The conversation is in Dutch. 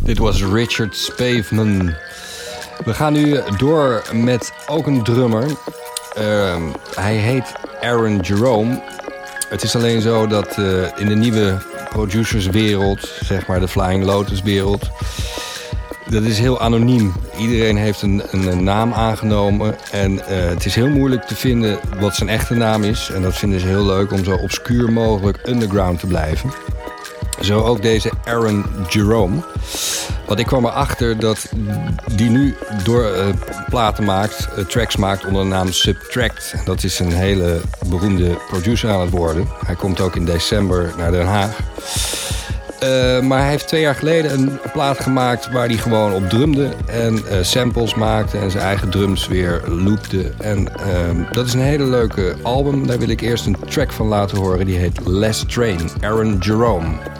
Dit was Richard Spaveman. We gaan nu door met ook een drummer. Hij heet Aaron Jerome. Het is alleen zo dat in de nieuwe producerswereld, zeg maar de Flying Lotus wereld, dat is heel anoniem. Iedereen heeft een naam aangenomen. En het is heel moeilijk te vinden wat zijn echte naam is. En dat vinden ze heel leuk om zo obscuur mogelijk underground te blijven. Zo ook deze Aaron Jerome. Want ik kwam erachter dat die nu door platen maakt, tracks maakt onder de naam Subtract. Dat is een hele beroemde producer aan het worden. Hij komt ook in december naar Den Haag. Maar hij heeft 2 jaar geleden een plaat gemaakt waar hij gewoon op drumde en samples maakte en zijn eigen drums weer loopte. En dat is een hele leuke album. Daar wil ik eerst een track van laten horen. Die heet Less Train, Aaron Jerome.